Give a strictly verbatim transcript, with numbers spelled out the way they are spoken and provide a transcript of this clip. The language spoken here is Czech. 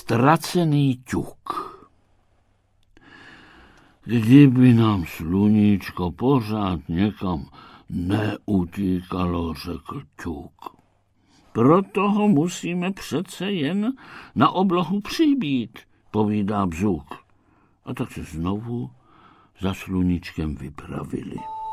Ztracený ťuk. Kdyby nám sluníčko pořád někam neutíkalo, řekl ťuk. Proto ho musíme přece jen na oblohu přibít, povídá bzuk. A tak se znovu za sluníčkem vypravili.